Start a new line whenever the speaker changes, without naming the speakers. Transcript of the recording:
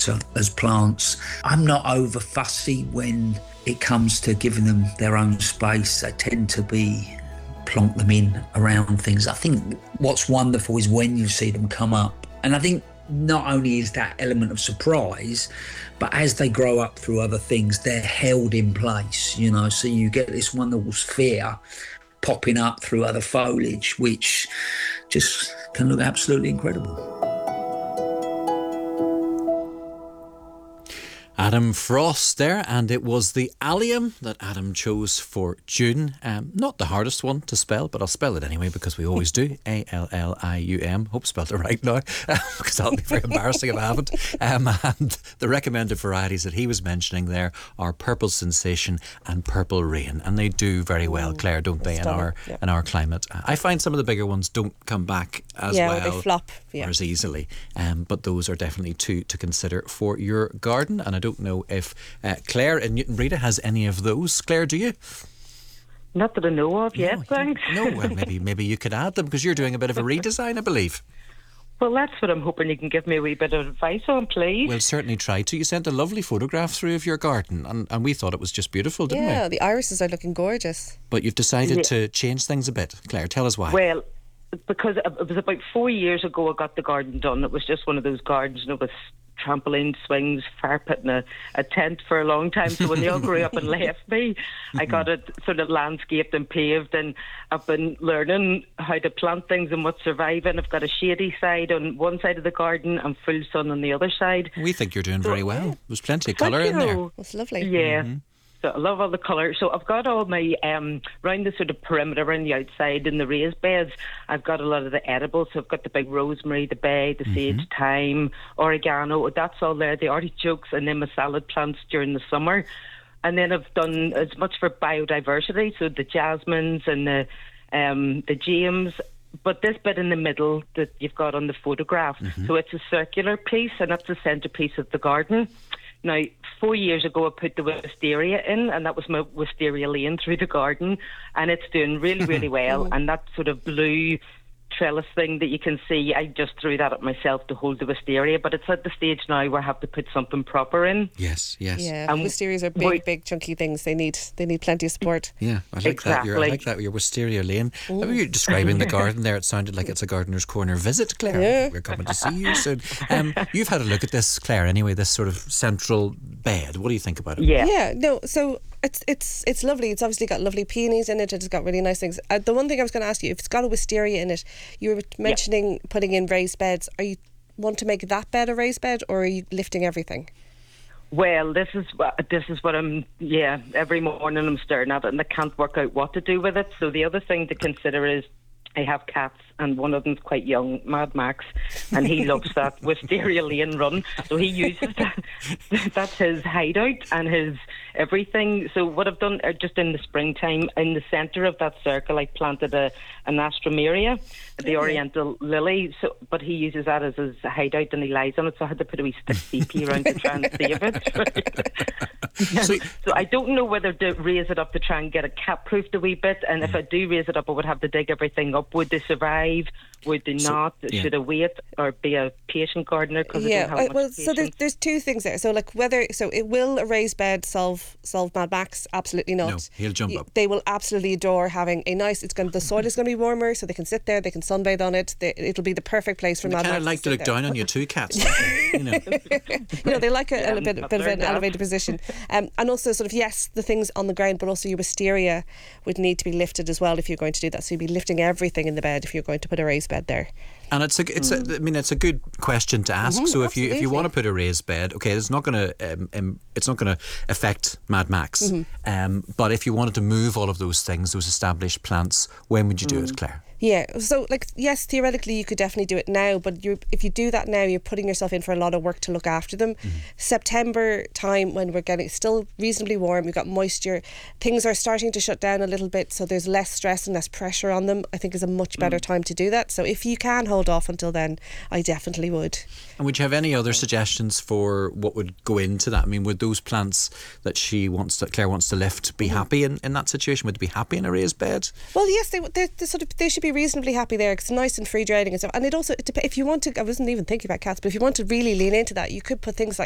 character as plants. I'm not over fussy when it comes to giving them their own space. I tend to plonk them in around things. I think what's wonderful is when you see them come up. And I think not only is that element of surprise, but as they grow up through other things, they're held in place, so you get this wonderful sphere popping up through other foliage, which just can look absolutely incredible.
Adam Frost there, and it was the allium that Adam chose for June. Not the hardest one to spell, but I'll spell it anyway because we always do. Allium. Hope I spelled it right now because that'll be very embarrassing if I haven't. And the recommended varieties that he was mentioning there are Purple Sensation and Purple Rain, and they do very well, Claire, don't they, in our climate. I find some of the bigger ones don't come back as well.
Yeah, they flop.
Or as easily. But those are definitely two to consider for your garden. And I don't know if Claire in Newton Breda has any of those. Claire, do you?
Not that I know of yet, thanks.
No, well, maybe you could add them because you're doing a bit of a redesign, I believe.
Well, that's what I'm hoping you can give me a wee bit of advice on, please.
We'll certainly try to. You sent a lovely photograph through of your garden and we thought it was just beautiful, didn't we?
Yeah, the irises are looking gorgeous.
But you've decided to change things a bit. Claire, tell us why.
Well, because it was about 4 years ago I got the garden done. It was just one of those gardens, with trampoline, swings, fire pit and a tent for a long time. So when they all grew up and left me, I got it sort of landscaped and paved, and I've been learning how to plant things and what's surviving. I've got a shady side on one side of the garden and full sun on the other side.
We think you're doing very well. There's plenty of colour in there.
That's lovely.
Yeah. Mm-hmm. So I love all the colour. So I've got all my, round the sort of perimeter around the outside in the raised beds, I've got a lot of the edibles. So I've got the big rosemary, the bay, the sage, thyme, oregano. That's all there. The artichokes, and then my salad plants during the summer. And then I've done as much for biodiversity, so the jasmines and the James. But this bit in the middle that you've got on the photograph, so it's a circular piece, and that's the centrepiece of the garden. Now, 4 years ago, I put the wisteria in, and that was my wisteria lane through the garden, and it's doing really, really well. And that sort of blue trellis thing that you can see, I just threw that up myself to hold the wisteria, but it's at the stage now where I have to put something proper in.
Yes.
Yeah, wisterias are big chunky things. They need plenty of support.
Yeah, I like that. I like that. Your wisteria lane. When you were describing the garden there, it sounded like it's a gardener's corner visit, Claire.
Yeah.
We're coming to see you soon. You've had a look at this, Claire, anyway, this sort of central bed. What do you think about it?
Yeah, no, so it's lovely. It's obviously got lovely peonies in it. It's got really nice things. The one thing I was going to ask you, if it's got a wisteria in it, you were mentioning putting in raised beds. Are you want to make that bed a raised bed, or are you lifting everything?
Well, this is what I'm. Yeah, every morning I'm staring at it, and I can't work out what to do with it. So the other thing to consider is I have cats, and one of them's quite young, Mad Max, and he loves that wisteria lane run. So he uses that. That's his hideout and his everything. So what I've done, just in the springtime, in the centre of that circle, I planted an astromeria, the oriental lily. So, but he uses that as his hideout, and he lies on it. So I had to put a wee stick CP around to try and save it. So I don't know whether to raise it up to try and get it cat-proofed a wee bit. And if I do raise it up, I would have to dig everything up. Would they survive? Would they not? Should I wait or be a patient gardener? Because I don't have much patience.
So there's two things there. So it will a raised bed solve Mad Max? Absolutely not.
No, he'll jump up.
They will absolutely adore having a nice. The soil is going to be warmer, so they can sit there. They can sunbathe on it. It'll be the perfect place for Mad Max.
They kind of like to look down on you too, cats.
They like a bit of an elevated position. And also, sort of, yes, the things on the ground, but also your wisteria would need to be lifted as well if you're going to do that. So you'd be lifting everything in the bed if you're going to put a raised bed there.
And it's a good question to ask. So if you want to put a raised bed, okay, it's not going to affect Mad Max. But if you wanted to move all of those things, those established plants, when would you do it, Claire?
Yeah, so yes, theoretically you could definitely do it now, but if you do that now, you're putting yourself in for a lot of work to look after them. September time, when we're getting still reasonably warm, we've got moisture, things are starting to shut down a little bit, so there's less stress and less pressure on them. I think is a much better time to do that. So if you can hold off until then, I definitely would.
And would you have any other suggestions for what would go into that? I mean, would those plants that Claire wants to lift be happy in that situation? Would they be happy in a raised bed? Well,
yes, they should be reasonably happy there, because it's nice and free draining and stuff. And it also, if you want to, I wasn't even thinking about cats, but if you want to really lean into that, you could put things like